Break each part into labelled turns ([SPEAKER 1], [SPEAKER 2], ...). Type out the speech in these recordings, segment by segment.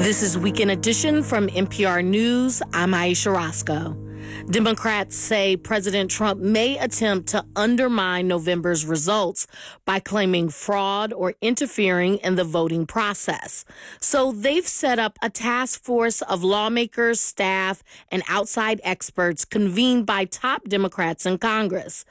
[SPEAKER 1] This is Weekend Edition from NPR News. I'm Aisha Roscoe. Democrats say President Trump may attempt to undermine November's results by claiming fraud or interfering in the voting process. So they've set up a task force of lawmakers, staff, and outside experts convened by top Democrats in Congress.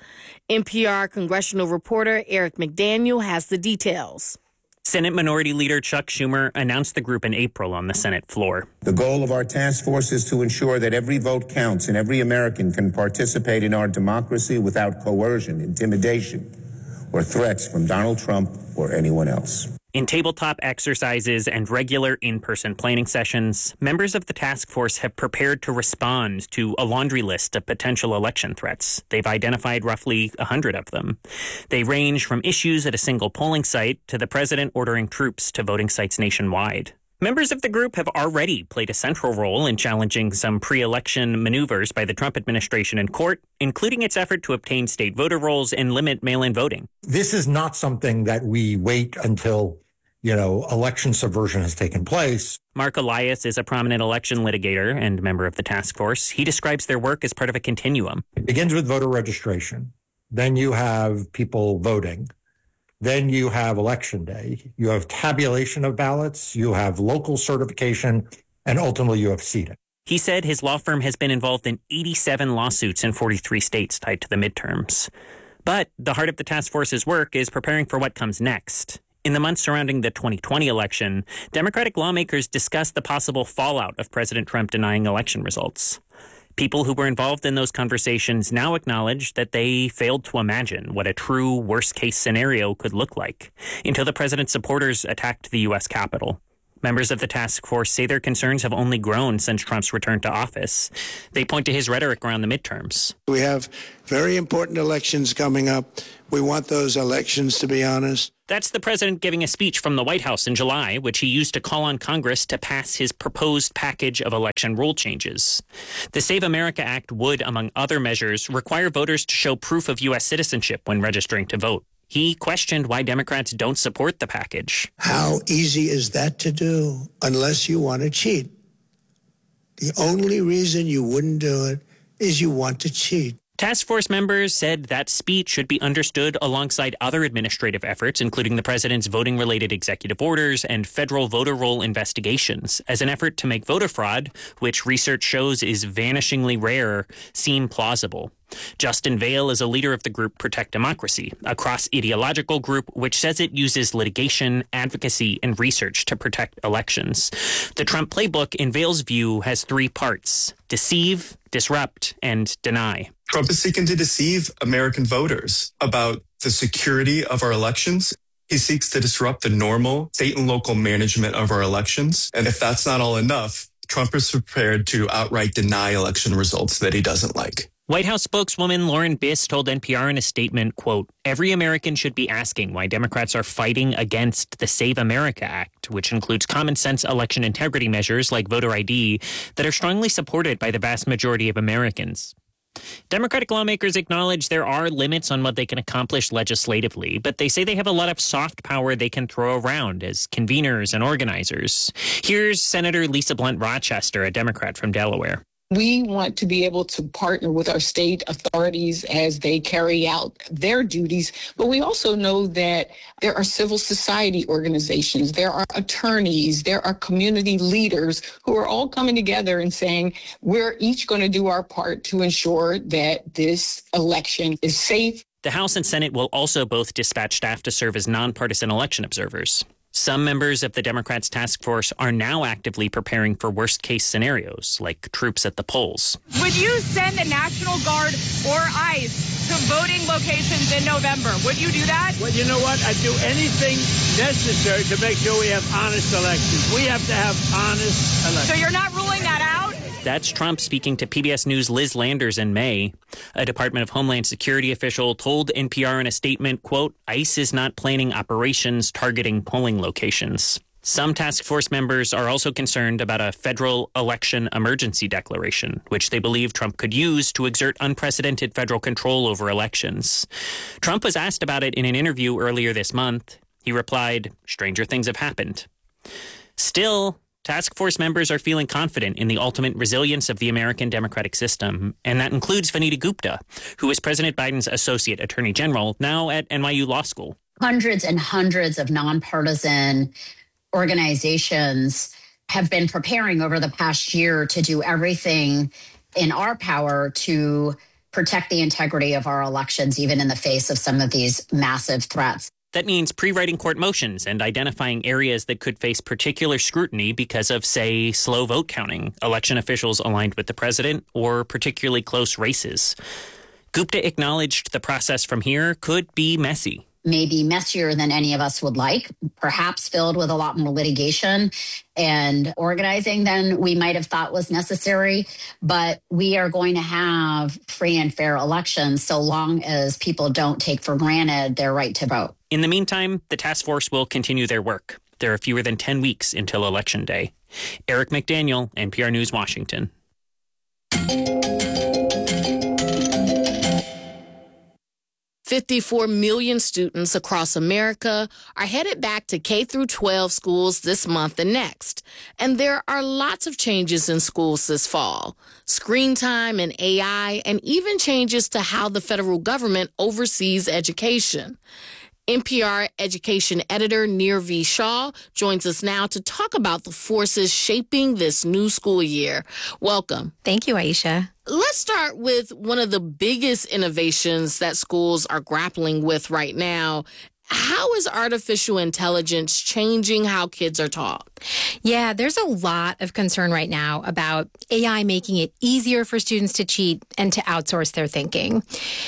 [SPEAKER 1] NPR congressional reporter Eric McDaniel has the details.
[SPEAKER 2] Senate Minority Leader Chuck Schumer announced the group in April on the Senate floor.
[SPEAKER 3] The goal of our task force is to ensure that every vote counts and every American can participate in our democracy without coercion, intimidation, or threats from Donald Trump or anyone else.
[SPEAKER 2] In tabletop exercises and regular in-person planning sessions, members of the task force have prepared to respond to a laundry list of potential election threats. They've identified roughly 100 of them. They range from issues at a single polling site to the president ordering troops to voting sites nationwide. Members of the group have already played a central role in challenging some pre-election maneuvers by the Trump administration in court, including its effort to obtain state voter rolls and limit mail-in voting.
[SPEAKER 4] This is not something that we wait until, election subversion has taken place.
[SPEAKER 2] Mark Elias is a prominent election litigator and member of the task force. He describes their work as part of a continuum.
[SPEAKER 4] It begins with voter registration. Then you have people voting. Then you have election day. You have tabulation of ballots. You have local certification. And ultimately, you have seating.
[SPEAKER 2] He said his law firm has been involved in 87 lawsuits in 43 states tied to the midterms. But the heart of the task force's work is preparing for what comes next. In the months surrounding the 2020 election, Democratic lawmakers discussed the possible fallout of President Trump denying election results. People who were involved in those conversations now acknowledge that they failed to imagine what a true worst-case scenario could look like until the president's supporters attacked the U.S. Capitol. Members of the task force say their concerns have only grown since Trump's return to office. They point to his rhetoric around the midterms.
[SPEAKER 5] We have very important elections coming up. We want those elections to be honest.
[SPEAKER 2] That's the president giving a speech from the White House in July, which he used to call on Congress to pass his proposed package of election rule changes. The Save America Act would, among other measures, require voters to show proof of U.S. citizenship when registering to vote. He questioned why Democrats don't support the package.
[SPEAKER 5] How easy is that to do unless you want to cheat? The only reason you wouldn't do it is you want to cheat.
[SPEAKER 2] Task force members said that speech should be understood alongside other administrative efforts, including the president's voting-related executive orders and federal voter roll investigations, as an effort to make voter fraud, which research shows is vanishingly rare, seem plausible. Justin Vail is a leader of the group Protect Democracy, a cross-ideological group which says it uses litigation, advocacy, and research to protect elections. The Trump playbook, in Vail's view, has three parts: deceive, disrupt, and deny.
[SPEAKER 6] Trump is seeking to deceive American voters about the security of our elections. He seeks to disrupt the normal state and local management of our elections. And if that's not all enough, Trump is prepared to outright deny election results that he doesn't like.
[SPEAKER 2] White House spokeswoman Lauren Biss told NPR in a statement, quote, "Every American should be asking why Democrats are fighting against the Save America Act, which includes common sense election integrity measures like voter ID that are strongly supported by the vast majority of Americans." Democratic lawmakers acknowledge there are limits on what they can accomplish legislatively, but they say they have a lot of soft power they can throw around as conveners and organizers. Here's Senator Lisa Blunt Rochester, a Democrat from Delaware.
[SPEAKER 7] We want to be able to partner with our state authorities as they carry out their duties. But we also know that there are civil society organizations, there are attorneys, there are community leaders who are all coming together and saying, we're each going to do our part to ensure that this election is safe.
[SPEAKER 2] The House and Senate will also both dispatch staff to serve as nonpartisan election observers. Some members of the Democrats' task force are now actively preparing for worst-case scenarios, like troops at the polls.
[SPEAKER 8] Would you send the National Guard or ICE to voting locations in November? Would you do that?
[SPEAKER 9] Well, you know what? I'd do anything necessary to make sure we have honest elections. We have to have honest elections.
[SPEAKER 8] So you're not ruling that out?
[SPEAKER 2] That's Trump speaking to PBS News' Liz Landers in May. A Department of Homeland Security official told NPR in a statement, quote, "ICE is not planning operations targeting polling locations." Some task force members are also concerned about a federal election emergency declaration, which they believe Trump could use to exert unprecedented federal control over elections. Trump was asked about it in an interview earlier this month. He replied, "Stranger things have happened." Still, task force members are feeling confident in the ultimate resilience of the American democratic system, and that includes Vanita Gupta, who is President Biden's Associate Attorney General, now at NYU Law School.
[SPEAKER 10] Hundreds and hundreds of nonpartisan organizations have been preparing over the past year to do everything in our power to protect the integrity of our elections, even in the face of some of these massive threats.
[SPEAKER 2] That means pre-writing court motions and identifying areas that could face particular scrutiny because of, say, slow vote counting, election officials aligned with the president, or particularly close races. Gupta acknowledged the process from here could be messy.
[SPEAKER 10] Maybe messier than any of us would like, perhaps filled with a lot more litigation and organizing than we might have thought was necessary. But we are going to have free and fair elections so long as people don't take for granted their right to vote.
[SPEAKER 2] In the meantime, the task force will continue their work. There are fewer than 10 weeks until Election Day. Eric McDaniel, NPR News, Washington.
[SPEAKER 1] 54 million students across America are headed back to K-12 schools this month and next. And there are lots of changes in schools this fall. Screen time and AI, and even changes to how the federal government oversees education. NPR education editor Nir V. Shaw joins us now to talk about the forces shaping this new school year. Welcome.
[SPEAKER 11] Thank you, Aisha.
[SPEAKER 1] Let's start with one of the biggest innovations that schools are grappling with right now. How is artificial intelligence changing how kids are taught?
[SPEAKER 11] Yeah, there's a lot of concern right now about AI making it easier for students to cheat and to outsource their thinking.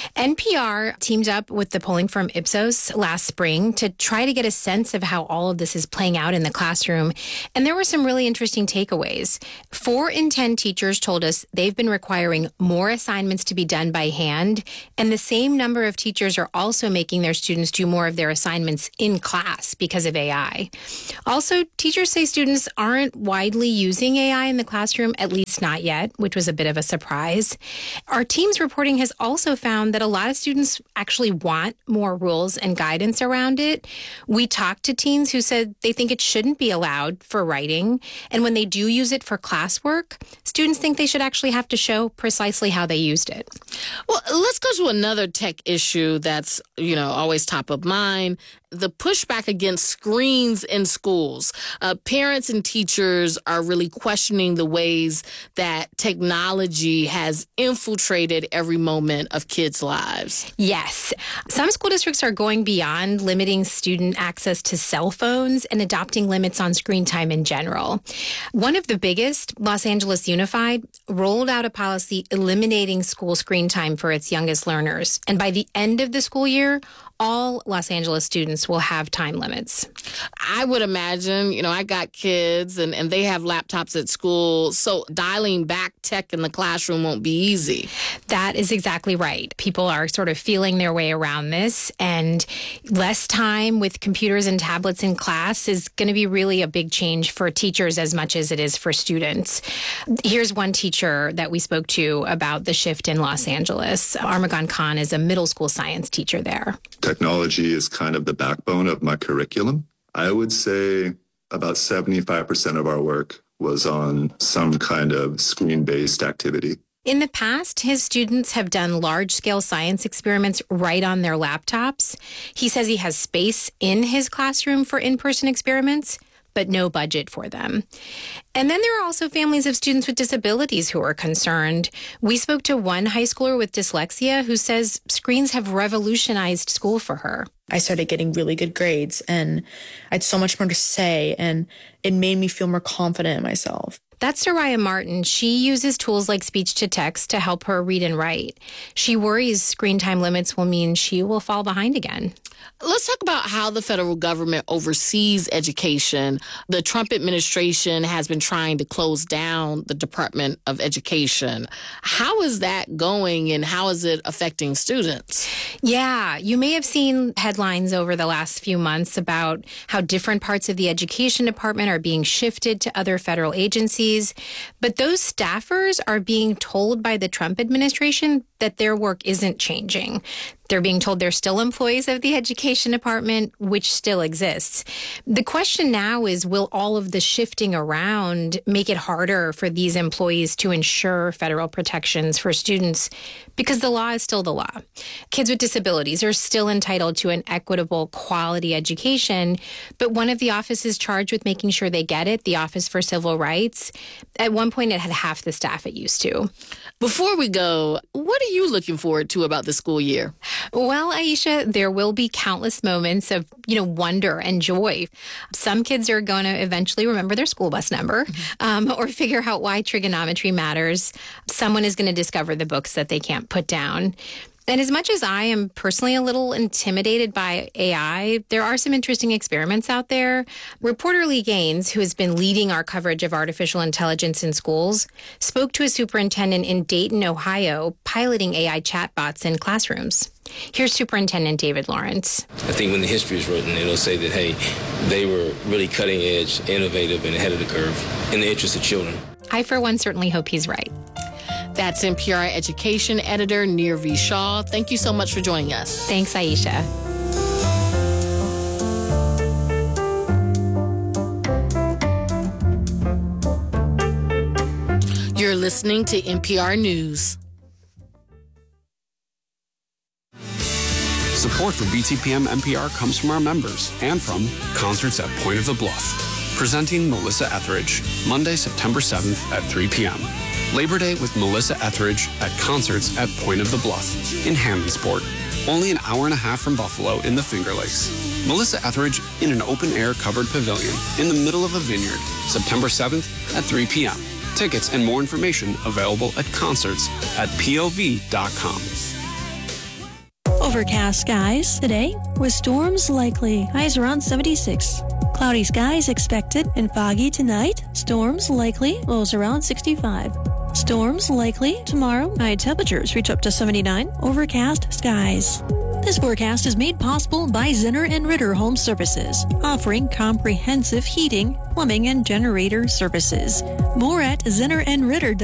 [SPEAKER 11] NPR teamed up with the polling firm Ipsos last spring to try to get a sense of how all of this is playing out in the classroom. And there were some really interesting takeaways. 4 in 10 teachers told us they've been requiring more assignments to be done by hand. And the same number of teachers are also making their students do more of their assignments in class because of AI. Also, teachers say students aren't widely using AI in the classroom, at least not yet, which was a bit of a surprise. Our team's reporting has also found that a lot of students actually want more rules and guidance around it. We talked to teens who said they think it shouldn't be allowed for writing. And when they do use it for classwork, students think they should actually have to show precisely how they used it.
[SPEAKER 1] Well, let's go to another tech issue that's, always top of mind. The pushback against screens in schools. Parents and teachers are really questioning the ways that technology has infiltrated every moment of kids' lives.
[SPEAKER 11] Yes. Some school districts are going beyond limiting student access to cell phones and adopting limits on screen time in general. One of the biggest, Los Angeles Unified, rolled out a policy eliminating school screen time for its youngest learners. And by the end of the school year, all Los Angeles students will have time limits.
[SPEAKER 1] I would imagine, I got kids and they have laptops at school, so dialing back tech in the classroom won't be easy.
[SPEAKER 11] That is exactly right. People are sort of feeling their way around this, and less time with computers and tablets in class is going to be really a big change for teachers as much as it is for students. Here's one teacher that we spoke to about the shift in Los Angeles. Armagon Khan is a middle school science teacher there.
[SPEAKER 12] Technology is kind of the backbone of my curriculum. I would say about 75% of our work was on some kind of screen-based activity.
[SPEAKER 11] In the past, his students have done large-scale science experiments right on their laptops. He says he has space in his classroom for in-person experiments, but no budget for them. And then there are also families of students with disabilities who are concerned. We spoke to one high schooler with dyslexia who says screens have revolutionized school for her.
[SPEAKER 13] I started getting really good grades and I had so much more to say, and it made me feel more confident in myself.
[SPEAKER 11] That's Soraya Martin. She uses tools like speech-to-text to help her read and write. She worries screen time limits will mean she will fall behind again.
[SPEAKER 1] Let's talk about how the federal government oversees education. The Trump administration has been trying to close down the Department of Education. How is that going, and how is it affecting students?
[SPEAKER 11] Yeah, you may have seen headlines over the last few months about how different parts of the education department are being shifted to other federal agencies. But those staffers are being told by the Trump administration that their work isn't changing. They're being told they're still employees of the education department, which still exists. The question now is, will all of the shifting around make it harder for these employees to ensure federal protections for students? Because the law is still the law. Kids with disabilities are still entitled to an equitable, quality education, but one of the offices charged with making sure they get it, the Office for Civil Rights, at one point it had half the staff it used to.
[SPEAKER 1] Before we go, what are you looking forward to about the school year?
[SPEAKER 11] Well, Aisha, there will be countless moments of, wonder and joy. Some kids are going to eventually remember their school bus number or figure out why trigonometry matters. Someone is going to discover the books that they can't put down. And as much as I am personally a little intimidated by AI, there are some interesting experiments out there. Reporter Lee Gaines, who has been leading our coverage of artificial intelligence in schools, spoke to a superintendent in Dayton, Ohio, piloting AI chatbots in classrooms. Here's Superintendent David Lawrence.
[SPEAKER 14] I think when the history is written, it'll say that, hey, they were really cutting edge, innovative, and ahead of the curve in the interest of children.
[SPEAKER 11] I, for one, certainly hope he's right.
[SPEAKER 1] That's NPR Education Editor Nir V. Shaw. Thank you so much for joining us.
[SPEAKER 11] Thanks, Aisha.
[SPEAKER 1] You're listening to NPR News.
[SPEAKER 15] Support for BTPM NPR comes from our members and from Concerts at Point of the Bluff, presenting Melissa Etheridge, Monday, September 7th at 3 p.m. Labor Day with Melissa Etheridge at Concerts at Point of the Bluff in Hammondsport, only an hour and a half from Buffalo in the Finger Lakes. Melissa Etheridge in an open-air covered pavilion in the middle of a vineyard, September 7th at 3 p.m. Tickets and more information available at concerts@pov.com.
[SPEAKER 16] Overcast skies today with storms likely. Highs around 76. Cloudy skies expected and foggy tonight. Storms likely. Lows around 65. Storms likely tomorrow. High temperatures reach up to 79. Overcast skies. This forecast is made possible by Zinner and Ritter Home Services, offering comprehensive heating, plumbing, and generator services. More at zinnerandritter.com.